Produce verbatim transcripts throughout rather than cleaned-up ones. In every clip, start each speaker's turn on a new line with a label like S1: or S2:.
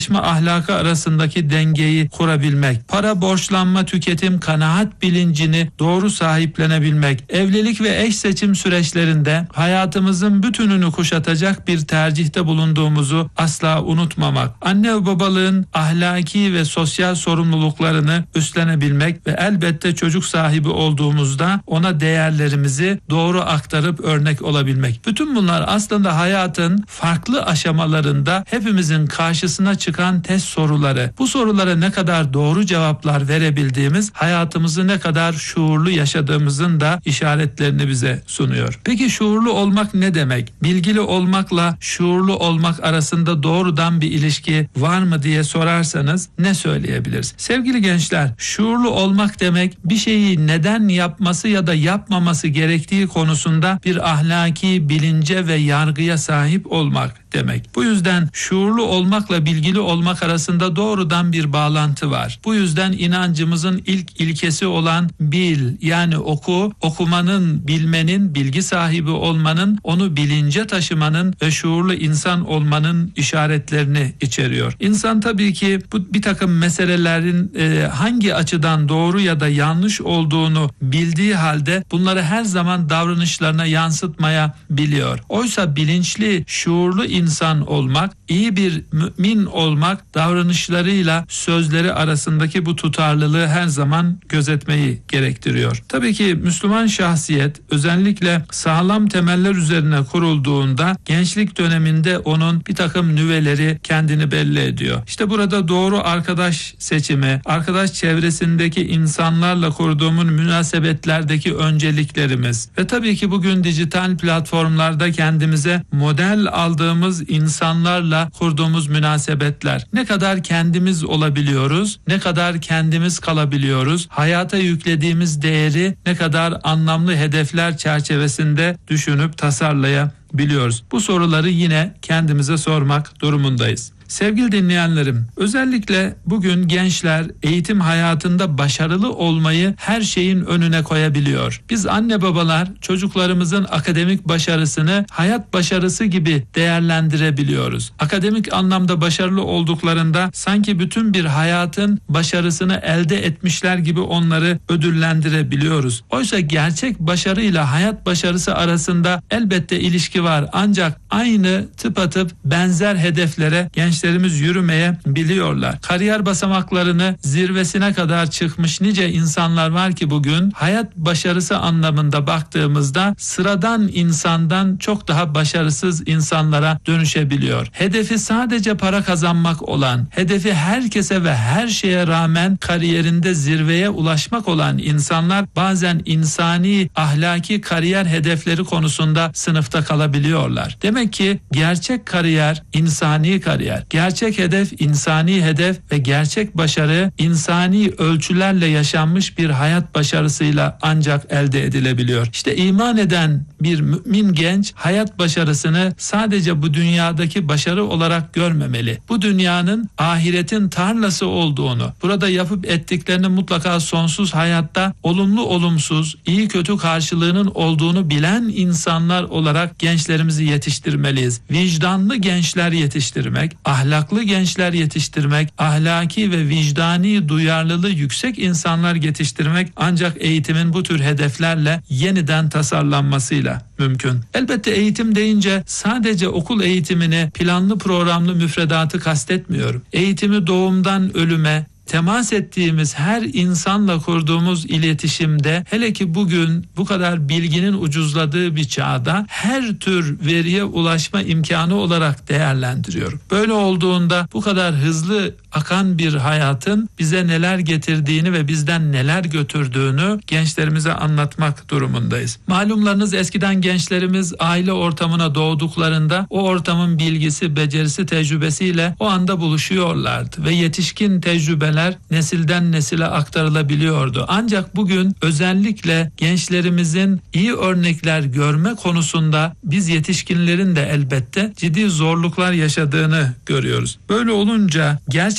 S1: ahlakı arasındaki dengeyi kurabilmek, para, borçlanma, tüketim, kanaat bilincini doğru sahiplenebilmek, evlilik ve eş seçim süreçlerinde hayatımızın bütününü kuşatacak bir tercihte bulunduğumuzu asla unutmamak, anne ve babalığın ahlaki ve sosyal sorumluluklarını üstlenebilmek ve elbette çocuk sahibi olduğumuzda ona değerlerimizi doğru aktarıp örnek olabilmek. Bütün bunlar aslında hayatın farklı aşamalarında hepimizin karşısına çıkan test soruları. Bu sorulara ne kadar doğru cevaplar verebildiğimiz, hayatımızı ne kadar şuurlu yaşadığımızın da işaretlerini bize sunuyor. Peki şuurlu olmak ne demek? Bilgili olmakla şuurlu olmak arasında doğrudan bir ilişki var mı diye sorarsanız ne söyleyebiliriz? Sevgili gençler, şuurlu olmak demek bir şeyi neden yapması ya da yapmaması gerektiği konusunda bir ahlaki bilince ve yargıya sahip olmak demek. Bu yüzden şuurlu olmakla bilgili olmak arasında doğrudan bir bağlantı var. Bu yüzden inancımızın ilk ilkesi olan bil, yani oku, okumanın, bilmenin, bilgi sahibi olmanın, onu bilince taşımanın ve şuurlu insan olmanın işaretlerini içeriyor. İnsan tabii ki bu bir takım meselelerin e, hangi açıdan doğru ya da yanlış olduğunu bildiği halde bunları her zaman davranışlarına yansıtmaya biliyor. Oysa bilinçli, şuurlu insan olmak, iyi bir mümin olmak, davranışlarıyla sözleri arasındaki bu tutarlılığı her zaman gözetmeyi gerektiriyor. Tabii ki Müslüman şahsiyet özellikle sağlam temeller üzerine kurulduğunda gençlik döneminde onun bir takım nüveleri kendini belli ediyor. İşte burada doğru arkadaş seçimi, arkadaş çevresindeki insanlarla kurduğumuz münasebetlerdeki önceliklerimiz ve tabii ki bugün dijital platformlarda kendimize model aldığımız insanlarla kurduğumuz münasebetler. Ne kadar kendimiz olabiliyoruz, ne kadar kendimiz kalabiliyoruz, hayata yüklediğimiz değeri ne kadar anlamlı hedefler çerçevesinde düşünüp tasarlayabiliyoruz. Bu soruları yine kendimize sormak durumundayız. Sevgili dinleyenlerim, özellikle bugün gençler eğitim hayatında başarılı olmayı her şeyin önüne koyabiliyor. Biz anne babalar çocuklarımızın akademik başarısını hayat başarısı gibi değerlendirebiliyoruz. Akademik anlamda başarılı olduklarında sanki bütün bir hayatın başarısını elde etmişler gibi onları ödüllendirebiliyoruz. Oysa gerçek başarıyla hayat başarısı arasında elbette ilişki var. Ancak aynı tıpatıp benzer hedeflere gençler gençlerimiz yürümeye biliyorlar. Kariyer basamaklarını zirvesine kadar çıkmış nice insanlar var ki bugün hayat başarısı anlamında baktığımızda sıradan insandan çok daha başarısız insanlara dönüşebiliyor. Hedefi sadece para kazanmak olan, hedefi herkese ve her şeye rağmen kariyerinde zirveye ulaşmak olan insanlar bazen insani, ahlaki kariyer hedefleri konusunda sınıfta kalabiliyorlar. Demek ki gerçek kariyer insani kariyer. Gerçek hedef insani hedef ve gerçek başarı insani ölçülerle yaşanmış bir hayat başarısıyla ancak elde edilebiliyor. İşte iman eden bir mümin genç hayat başarısını sadece bu dünyadaki başarı olarak görmemeli. Bu dünyanın ahiretin tarlası olduğunu, burada yapıp ettiklerini mutlaka sonsuz hayatta olumlu olumsuz, iyi kötü karşılığının olduğunu bilen insanlar olarak gençlerimizi yetiştirmeliyiz. Vicdanlı gençler yetiştirmek, ahlaklı gençler yetiştirmek, ahlaki ve vicdani duyarlılığı yüksek insanlar yetiştirmek ancak eğitimin bu tür hedeflerle yeniden tasarlanmasıyla mümkün. Elbette eğitim deyince sadece okul eğitimini, planlı programlı müfredatı kastetmiyorum. Eğitimi doğumdan ölüme, temas ettiğimiz her insanla kurduğumuz iletişimde, hele ki bugün bu kadar bilginin ucuzladığı bir çağda her tür veriye ulaşma imkanı olarak değerlendiriyorum. Böyle olduğunda bu kadar hızlı akan bir hayatın bize neler getirdiğini ve bizden neler götürdüğünü gençlerimize anlatmak durumundayız. Malumlarınız eskiden gençlerimiz aile ortamına doğduklarında o ortamın bilgisi, becerisi, tecrübesiyle o anda buluşuyorlardı ve yetişkin tecrübeler nesilden nesile aktarılabiliyordu. Ancak bugün özellikle gençlerimizin iyi örnekler görme konusunda biz yetişkinlerin de elbette ciddi zorluklar yaşadığını görüyoruz. Böyle olunca gerçekten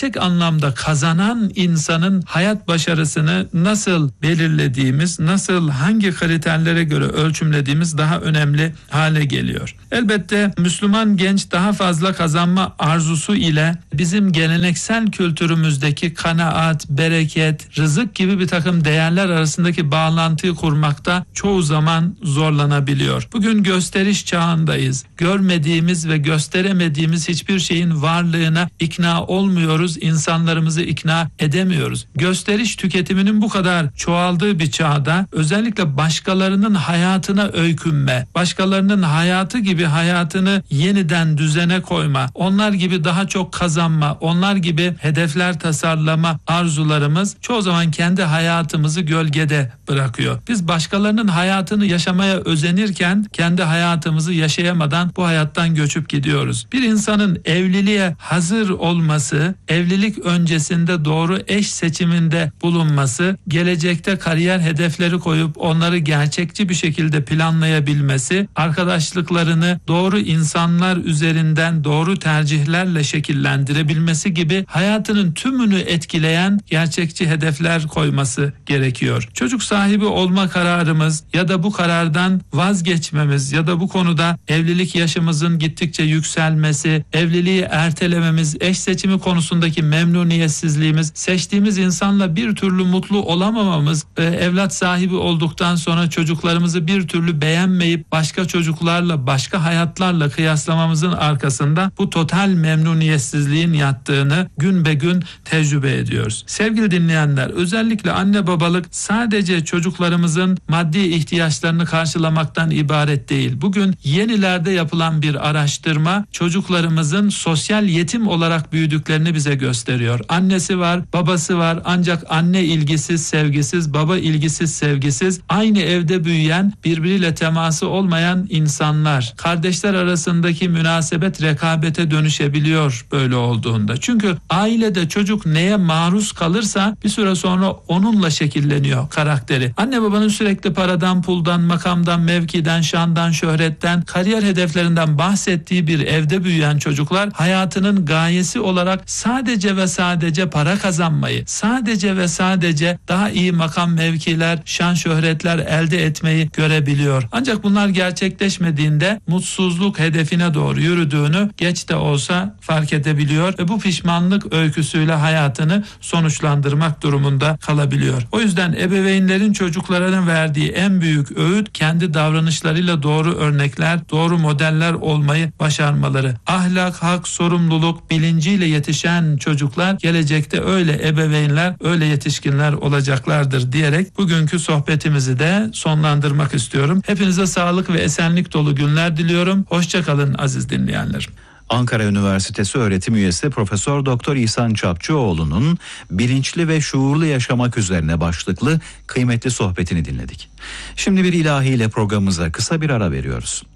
S1: gerçek anlamda kazanan insanın hayat başarısını nasıl belirlediğimiz, nasıl hangi kriterlere göre ölçümlediğimiz daha önemli hale geliyor. Elbette Müslüman genç daha fazla kazanma arzusu ile bizim geleneksel kültürümüzdeki kanaat, bereket, rızık gibi bir takım değerler arasındaki bağlantıyı kurmakta çoğu zaman zorlanabiliyor. Bugün gösteriş çağındayız. Görmediğimiz ve gösteremediğimiz hiçbir şeyin varlığına ikna olmuyoruz, insanlarımızı ikna edemiyoruz. Gösteriş tüketiminin bu kadar çoğaldığı bir çağda özellikle başkalarının hayatına öykünme, başkalarının hayatı gibi hayatını yeniden düzene koyma, onlar gibi daha çok kazanma, onlar gibi hedefler tasarlama arzularımız çoğu zaman kendi hayatımızı gölgede bırakıyor. Biz başkalarının hayatını yaşamaya özenirken kendi hayatımızı yaşayamadan bu hayattan göçüp gidiyoruz. Bir insanın evliliğe hazır olması, evlilik öncesinde doğru eş seçiminde bulunması, gelecekte kariyer hedefleri koyup onları gerçekçi bir şekilde planlayabilmesi, arkadaşlıklarını doğru insanlar üzerinden doğru tercihlerle şekillendirebilmesi gibi hayatının tümünü etkileyen gerçekçi hedefler koyması gerekiyor. Çocuk sahibi olma kararımız ya da bu karardan vazgeçmemiz ya da bu konuda evlilik yaşımızın gittikçe yükselmesi, evliliği ertelememiz, eş seçimi konusundaki memnuniyetsizliğimiz, seçtiğimiz insanla bir türlü mutlu olamamamız, evlat sahibi olduktan sonra çocuklarımızı bir türlü beğenmeyip başka çocuklarla, başka hayatlarla kıyaslamamızın arkasında bu total memnuniyetsizliğin yattığını gün be gün tecrübe ediyoruz. Sevgili dinleyenler, özellikle anne babalık sadece çocuklarımızın maddi ihtiyaçlarını karşılamaktan ibaret değil. Bugün yenilerde yapılan bir araştırma çocuklarımızın sosyal yetim olarak büyüdüklerini bize gösteriyor. Annesi var, babası var, ancak anne ilgisiz, sevgisiz, baba ilgisiz, sevgisiz, aynı evde büyüyen, birbiriyle teması olmayan insanlar. Kardeşler arasındaki münasebet rekabete dönüşebiliyor böyle olduğunda. Çünkü ailede çocuk neye maruz kalırsa bir süre sonra onunla şekilleniyor karakteri. Anne babanın sürekli paradan, puldan, makamdan, mevkiden, şandan, şöhretten, kariyer hedeflerinden bahsettiği bir evde büyüyen çocuklar hayatının gayesi olarak sadece ve sadece para kazanmayı, sadece ve sadece daha iyi makam, mevkiler, şan, şöhretler elde etmeyi görebiliyor. Ancak bunlar gerçekleşmediğinde mutsuzluk hedefine doğru yürüdüğünü geç de olsa fark edebiliyor ve bu pişmanlık öyküsüyle hayatını sonuçlandırmak durumunda kalabiliyor. O yüzden ebeveynlerin çocuklarına verdiği en büyük öğüt kendi davranışlarıyla doğru örnekler, doğru modeller olmayı başarmaları. Ahlak, hak, sorumluluk bilinciyle yetişen çocuklar gelecekte öyle ebeveynler, öyle yetişkinler olacaklardır diyerek bugünkü sohbetimizi de sonlandırmak istiyorum. Hepinize sağlık ve esenlik dolu günler diliyorum. Hoşça kalın aziz dinleyenlerim.
S2: Ankara Üniversitesi öğretim üyesi Profesör Doktor İhsan Çapçıoğlu'nun bilinçli ve şuurlu yaşamak üzerine başlıklı kıymetli sohbetini dinledik. Şimdi bir ilahiyle programımıza kısa bir ara veriyoruz.